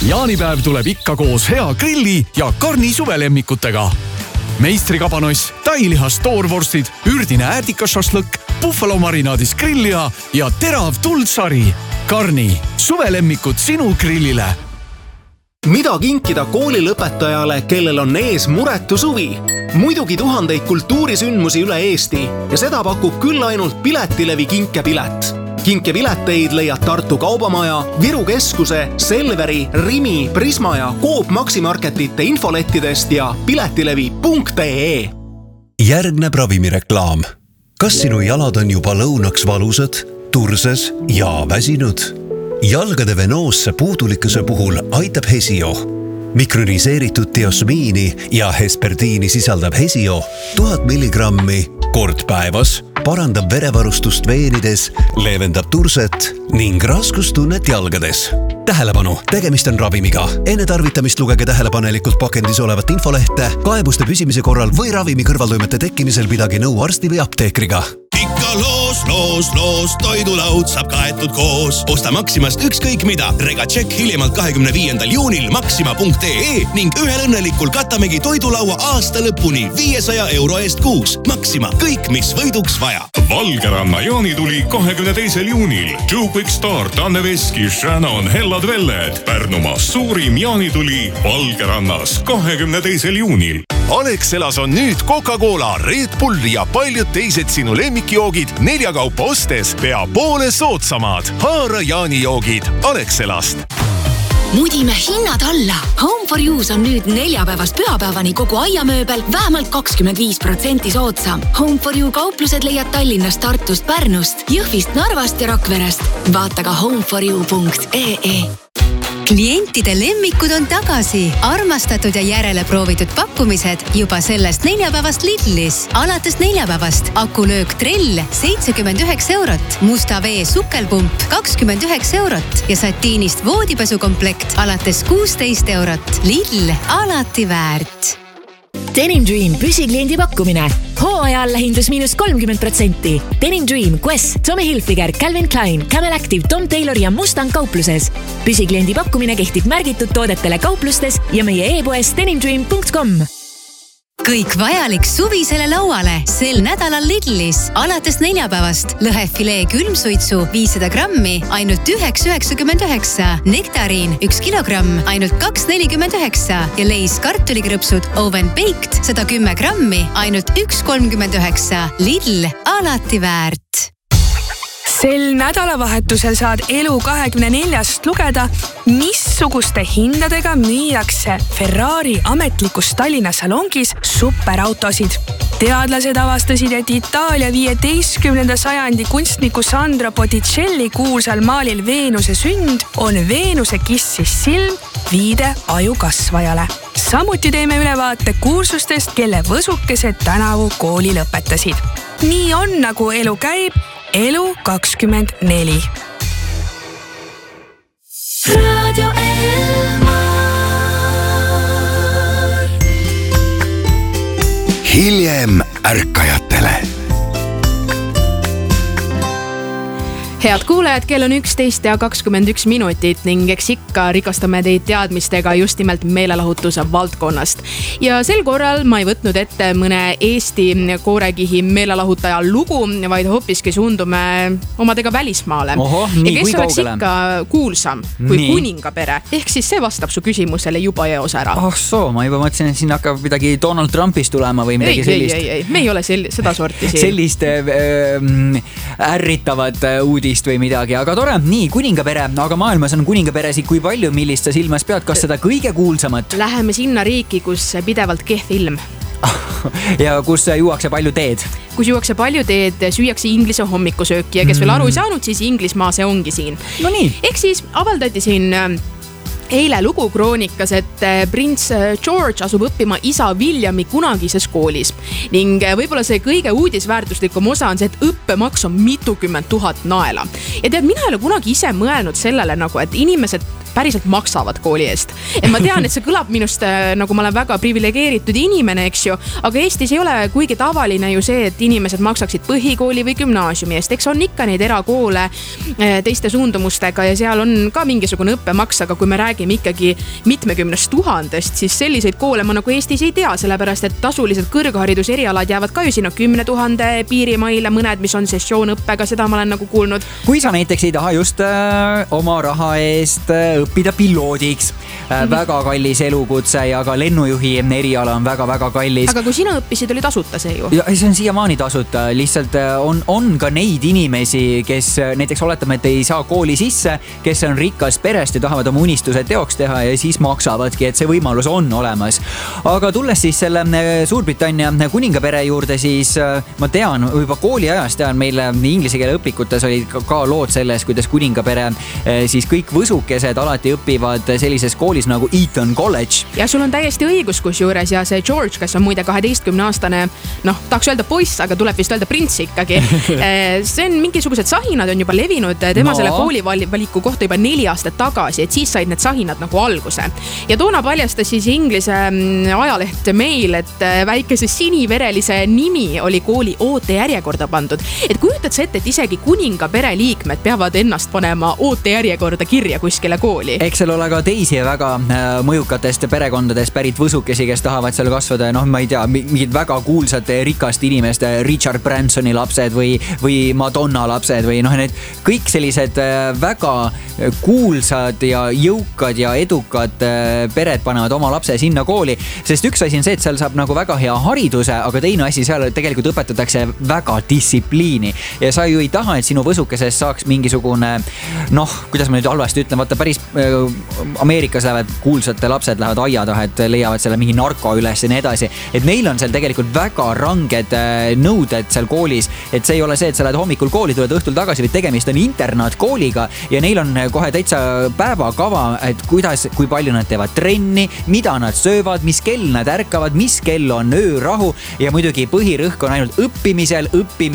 Jaanipäev tuleb ikka koos hea grilli ja Karni suvelemmikutega. Meistrikabanoss, tailihas toorvorstid, ürdine äärdikašašlõkk, buffalo marinaadis grillliha ja terav tuldsari. Karni, suvelemmikud sinu grillile. Mida kinkida koolilõpetajale, kellel on ees muretu suvi? Muidugi tuhandeid kultuurisündmusi üle Eesti ja seda pakub küll ainult Piletilevi kinkepilet. Kinkepileteid leiad Tartu Kaubamaja, Viru Keskuse, Selveri, Rimi, Prisma ja Coop Maximarketite infolettidest ja piletilevi.ee. Järgneb ravimireklaam. Kas sinu jalad on juba lõunaks valusad, turses ja väsinud? Jalgade venoosse puudulikkuse puhul aitab Hesio. Mikroniseeritud diosmiini ja hesperdiini sisaldab Hesio 1000 milligrammi kord päevas, parandab verevarustust veenides, leevendab turset ning raskustunnet jalgades. Tähelepanu, tegemist on ravimiga. Enne tarvitamist lugege tähelepanelikult pakendis olevat infolehte, kaebuste püsimise korral või ravimi kõrvaltoimete tekkimisel pidage nõu arsti või apteekriga. Ikka loos, toidulaud saab kaetud koos. Osta Maximast ükskõik mida. Rega tšekk hiljemalt 25. juunil maxima.ee ning ühel õnnelikul katamegi toidulaua aasta lõpuni 500 euro eest kuus. Maxima, kõik mis võiduks vaja. Valgeranna jaanituli 22. juunil. Joe Quick Star, Tanne Veski, Shannon, Hellad Velled. Pärnumaa suurim jaanituli Valgerannas 22. juunil. Alexelas on nüüd Coca-Cola, Red Bull ja paljud teised sinu lemmikjoogid 4 kaupa ostes pea poole soodsamad. Haara jaanijoogid Alexelast. Mudime hinnad alla. Home for You's on nüüd neljapäevast pühapäevani kogu aiamööbel vähemalt 25% soodsam. Home for You kauplused leiad Tallinnast, Tartust, Pärnust, Jõhvist, Narvast ja Rakverest. Vaata ka homeforyou.ee. Klientide lemmikud on tagasi. Armastatud ja järele proovitud pakkumised juba sellest neljapäevast Lidlis. Alates neljapäevast akulöök Trell 79 eurot, musta vee sukelpump 29 eurot ja satiinist voodipesukomplekt alates 16 eurot. Lidl, alati väärt. Denim Dream püsikliendi pakkumine. Hooaja allahindlus -30%. Denim Dream, Quest, Tommy Hilfiger, Calvin Klein, Camel Active, Tom Taylor ja Mustang kaupluses. Püsikliendi pakkumine kehtib märgitud toodetele kauplustes ja meie e-poes denimdream.com. Kõik vajalik suvisele lauale sel nädalal Lidlis. Alates neljapäevast lõhefilee külmsuitsu 500 grammi ainult 9,99, nektariin 1 kilogramm ainult 2,49 ja leis kartulikrõpsud Oven Baked 110 grammi ainult 1,39. Lidl, alati väärt. Sel nädalavahetusel saad Elu24-st lugeda, missuguste hindadega müüakse Ferrari ametlikus Tallinna salongis superautosid. Teadlased avastasid, et Itaalia 15. sajandi kunstniku Sandro Botticelli kuulsal maalil Veenuse sünd on Veenuse kissis silm viide aju kasvajale. Samuti teeme ülevaate kursustest, kelle võsukesed tänavu kooli lõpetasid. Nii on, nagu elu käib. Elu24. Radio Elmar. Hiljem ärkajatele. Head kuulajad, kell on 11 ja 21 minutit ning eks ikka rikastame teid teadmistega just nimelt meelelahutuse valdkonnast. Ja sel korral ma ei võtnud ette mõne Eesti koorekihi meelelahutaja lugu, vaid hoopiski suundume omadega välismaale. Oho, nii, kui kaugele? Kes oleks ikka kuulsam kui kuningapere. Ehk siis see vastab su küsimusele juba eos ära. Ma juba mõtlesin, et siin hakkab midagi Donald Trumpist tulema või midagi sellist. Ei, me ei ole seda sorti siin. Sellist ärritavat uudist või midagi, aga tore. Nii, kuningapere, aga maailmas on kuningaperesid kui palju, millist sa silmas pead, kas seda kõige kuulsamat? Läheme sinna riiki, kus pidevalt kehv ilm. Ja kus juuakse palju teed? Kus juuakse palju teed, süüakse Inglise hommikusööki ja kes veel aru ei saanud, siis Inglismaa see ongi siin. No nii. Ehk siis avaldati siin eile lugu kroonikas, et prints George asub õppima isa Williami kunagises koolis. Ning võib-olla see kõige uudisväärtuslikum osa on see, et õppemaks on mitukümmend tuhat naela. Ja tead, mina ei ole kunagi ise mõelnud sellele, nagu, et inimesed päriselt maksavad kooli eest. Et ma tean, et see kõlab minust nagu ma olen väga privilegeeritud inimene, eks ju, aga Eestis ei ole kuigi tavaline ju see, et inimesed maksaksid põhikooli või gümnaasiumi eest. Eks on ikka neid erakoole teiste suundumustega ja seal on ka mingisugune õppemaks, aga kui me räägime ikkagi mitmekümnest tuhandest, siis selliseid koole ma nagu Eestis ei tea, sellepärast et tasulised kõrghariduserialad jäävad ka ju sinna 10 000 piirimaile, mõned, mis on sessioonõppega, seda ma olen nagu kuulnud. Kui sa näiteks ei taha just oma raha eest õppida piloodiks, väga kallis elukutse ja ka lennujuhi eriala on väga-väga kallis. Aga kui sina õppisid, oli tasuta see ju? Ja see on siiamaani tasuta, lihtsalt on ka neid inimesi, kes näiteks oletame, et ei saa kooli sisse, kes on rikkast perest ja tahavad oma unistuse teoks teha ja siis maksavadki, et see võimalus on olemas. Aga tulles siis selle Suurbritannia kuningapere juurde, siis ma tean, juba kooliajast tean, meile inglise keele õpikutes olid ka lood selles, kuidas kuningapere siis kõik võsukesed alati õpivad sellises koolis nagu Eton College. Ja sul on täiesti õigus kusjuures ja see George, kes on muide 12-aastane, tahaks öelda poiss, aga tuleb vist öelda prints ikkagi. See on mingisugused sahinad on juba levinud tema selle koolivaliku kohta juba 4 aastat tagasi, et siis said need sahinad nagu alguse. Ja toona paljastas siis Inglise ajaleht Mail, et väikese siniverelise nimi oli kooli ootejärjekorda pandud. Et kujutad sa ette, et isegi kuningapere liikmed peavad ennast panema ootejärjekorda kirja kuskile kooli. Eks seal ole ka teisi väga mõjukatest perekondadest pärit võsukesi, kes tahavad seal kasvada. Ma ei tea, mingid väga kuulsate rikast inimeste Richard Bransoni lapsed või Madonna lapsed või need kõik sellised väga kuulsad ja jõukad ja edukad pered panevad oma lapse sinna kooli. Sest üks asi on see, et seal saab nagu väga hea hariduse, aga teine asi seal tegelikult õpetatakse väga distsipliini. Ja sa ju ei taha, et sinu võsukesest saaks mingisugune, kuidas ma nüüd halvasti ütlen, vaata päris Ameerikas lähevad kuulsate lapsed, lähevad aia taha, et leiavad selle mingi narko üles ja nii edasi. Et neil on seal tegelikult väga ranged nõuded seal koolis, et see ei ole see, et sa lähed hommikul kooli, tuled õhtul tagasi, või tegemist on internaatkooliga ja neil on kohe täitsa päevakava, et kui palju nad teevad trenni, mida nad söövad, mis kell nad ärkavad, mis kell on öörahu ja muidugi põhirõhk on ainult õppimisel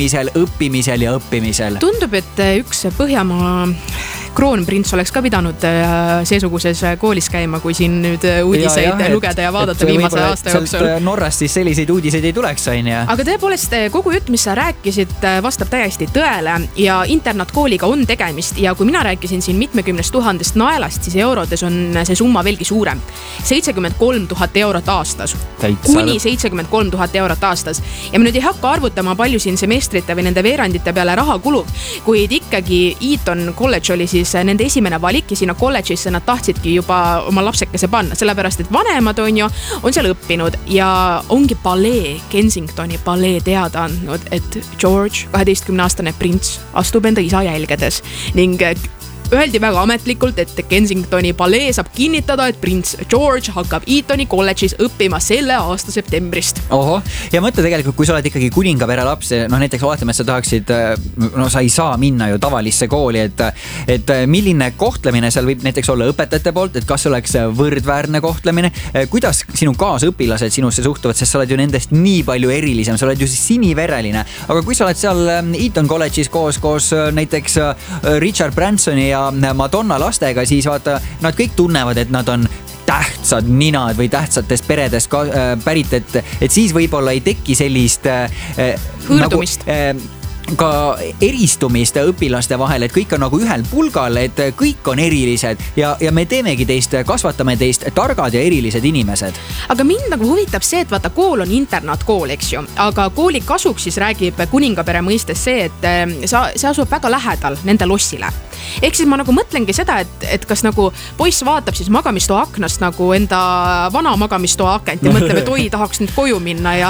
ja õppimisel. Tundub, et üks Põhjamaa kroonprints oleks ka pidanud seesuguses koolis käima, kui siin nüüd uudiseid lugeda ja vaadata viimase aasta jooksul. Norrast siis selliseid uudiseid ei tuleks, on ja? Aga tõepoolest, kogu jutt, mis sa rääkisid, vastab täiesti tõele ja internaatkooliga on tegemist ja kui mina rääkisin siin 70 000 naelast, siis eurodes on see summa veelgi suurem. 73 000 eurot aastas. Kuni 73 000 eurot aastas. Ja me nüüd ei hakka arvutama, palju siin semestrite või nende veerandite peale raha kulub, kuid ikkagi Eton College oli siis nende esimene valik ja sinna kolledžisse nad tahtsidki juba oma lapsekese panna, sellepärast et vanemad on seal õppinud ja ongi palee, Kensingtoni palee teada andnud, et George, 12-aastane prints, astub enda isa jälgedes ning öeldi väga ametlikult, et Kensingtoni palee saab kinnitada, et prints George hakkab Etoni kolledžis õppima selle aasta septembrist. Oho, ja mõtle tegelikult, kui sa oled ikkagi kuningapere laps, näiteks oletame, et sa tahaksid, sa ei saa minna ju tavalisse kooli, et milline kohtlemine seal võib näiteks olla õpetajate poolt, et kas oleks võrdväärne kohtlemine, kuidas sinu kaasõpilased sinusse suhtuvad, sest sa oled ju nendest nii palju erilisem, sa oled ju sinivereline, aga kui sa oled seal Eton kolledžis koos näiteks Richard Bransoni ja Madonna lastega, siis vaata, nad kõik tunnevad, et nad on tähtsad ninad või tähtsatest peredest pärit, et siis võib-olla ei teki sellist hõõrdumist. Ka eristumist õpilaste vahel, et kõik on nagu ühel pulgal, et kõik on erilised ja me teemegi teist, kasvatame teist targad ja erilised inimesed. Aga mind nagu huvitab see, et vaata, kool on internaatkool, eks ju, aga kooli kasuks siis räägib kuningapere mõistes see, et see asub väga lähedal nende lossile. Ehk siis ma nagu mõtlengi seda, et kas nagu poiss vaatab siis magamistoa aknast nagu enda vana magamistoa akent ja mõtleb, et oi, tahaks nüüd koju minna ja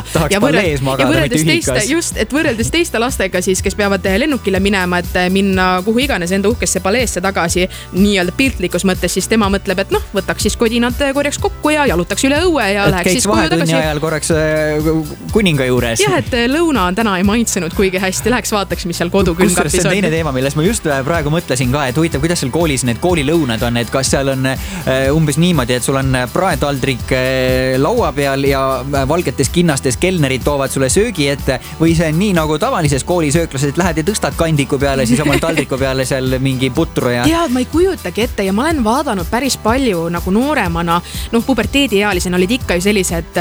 võrreldes teiste lastega siis, kes peavad lennukile minema, et minna kuhu iganes enda uhkesse paleesse tagasi nii-öelda piltlikus mõttes, siis tema mõtleb, et võtaks siis kodinad korjaks kokku ja jalutaks üle õue ja läheks siis koju tagasi. Käiks ajal korraks kuninga juures. Jah, et lõuna on täna ei maitsenud kuigi hästi, läheks vaataks, mis seal kodukülmkapis on. See on teine teema, milles ma just praegu mõtlesin mõtlesin ka, et huvitav, kuidas seal koolis need koolilõunad on, et kas seal on umbes niimoodi, et sul on praetaldrik laua peal ja valgetes kinnastes kelnerid toovad sulle söögi ette või see on nii nagu tavalises koolisööklas, et lähed ja tõstad kandiku peale, siis omal taldriku peale seal mingi putru ja... Tead, ma ei kujutagi ette ja ma olen vaadanud päris palju nagu nooremana, puberteediealisena olid ikka ju sellised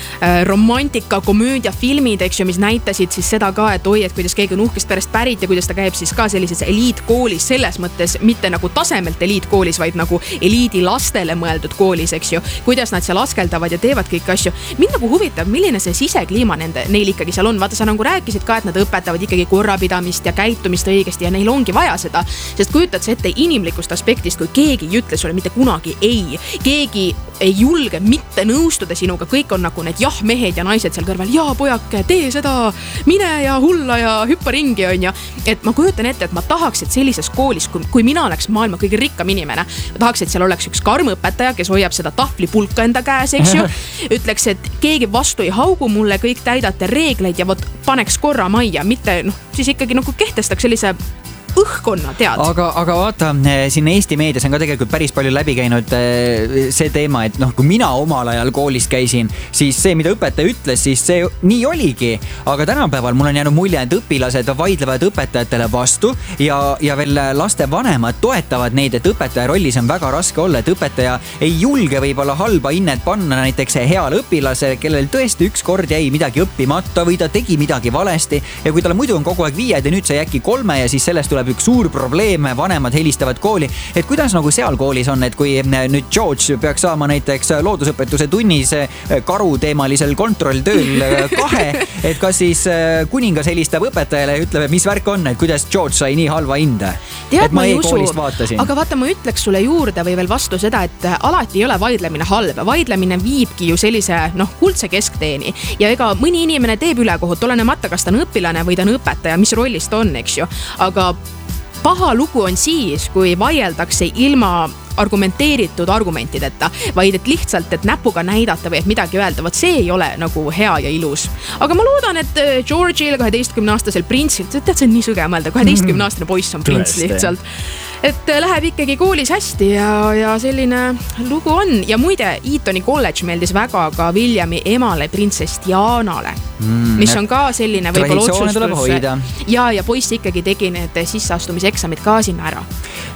romantika, komöödia filmid, eks ju, mis näitasid siis seda ka, et oi, et kuidas keegi on uhkest perest pärit ja kuidas ta käib siis ka sellises eliitkoolis, selles mõttes mitte nagu tasemelt eliitkoolis, vaid nagu eliidi lastele mõeldud koolis, eks ju, kuidas nad seal askeldavad ja teevad kõik asju. Mind nagu huvitab, milline see sisekliima neil ikkagi seal on. Vaata, sa nagu rääkisid ka, et nad õpetavad ikkagi korrapidamist ja käitumist õigesti ja neil ongi vaja seda, sest kujutad sa ette inimlikust aspektist, kui keegi ei ütle sulle mitte kunagi ei, keegi ei julge mitte nõustuda sinuga, kõik on nagu need jah-mehed ja naised seal kõrval, jaa pojake, tee seda, mine ja hulla ja hüppa ringi, on ja. Et ma kujutan ette, et ma tahaks, et sellises koolis, kui mina oleks maailma kõige rikkam inimene, ma tahaks, et seal oleks üks karm õpetaja, kes hoiab seda tahvlipulka enda käes, eks ju, ütleks, et keegi vastu ei haugu mulle, kõik täidate reegleid ja võt paneks korra majja, mitte siis ikkagi nagu kehtestaks sellise õhkonna, tead. Aga vaata, siin Eesti meedias on ka tegelikult päris palju läbi käinud see teema, et kui mina omal ajal koolis käisin, siis see, mida õpetaja ütles, siis see nii oligi. Aga tänapäeval mul on jäänud mulje, et õpilased vaidlevad õpetajatele vastu ja veel laste vanemad toetavad neid, et õpetaja rollis on väga raske olla, et õpetaja ei julge võib-olla halba hinnet panna näiteks heale õpilasele, kellel tõesti ükskord jäi midagi õppimata või ta tegi midagi valesti ja kui talle muidu on kogu aeg 5 ja nüüd sai äkki 3 ja siis sellest tuleb üks suur probleem, vanemad helistavad kooli, et kuidas nagu seal koolis on, et kui nüüd George peaks saama näiteks loodusõpetuse tunnis karuteemalisel kontrolltööl 2, et kas siis kuningas helistab õpetajale ja ütleb, et mis värk on, et kuidas George sai nii halva hinde. Tead, ma ei usu, aga vaata, ma ütleks sulle juurde või veel vastu seda, et alati ei ole vaidlemine halb. Vaidlemine viibki ju sellise kuldse keskteeni ja ega mõni inimene teeb ülekohut, olenemata, kas ta on õpilane või ta on õpetaja, mis rollis ta on, eks ju, aga paha lugu on siis, kui vaieldakse ilma argumenteeritud argumentideta, vaid et lihtsalt, et näpuga näidata või et midagi öelda, vot see ei ole nagu hea ja ilus. Aga ma loodan, et George'il 12-aastasel printsilt, tead, see on nii sõge mõelda, 12-aastane poiss on prints lihtsalt. Et läheb ikkagi koolis hästi ja selline lugu on. Ja muide, Eatoni College meeldis väga ka Williami emale, printsess Dianale, mis on ka selline võib-olla otsustus. Ja poiss ikkagi tegi need sisseastumiseksamid ka sinna ära.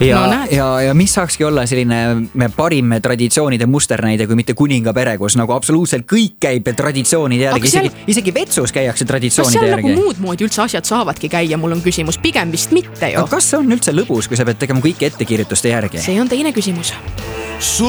Ja mis saakski olla selline parim traditsioonide musternäide, kui mitte kuninga pere, kus nagu absoluutselt kõik käib traditsioonide järgi, isegi vetsus käiakse traditsioonide järgi. Kas seal nagu muud moodi üldse asjad saavadki käia, mul on küsimus, pigem vist mitte ju. Kas see on üldse lõbus, kui sa pead tegema kõik ettekirjutuste järgi? See on teine küsimus.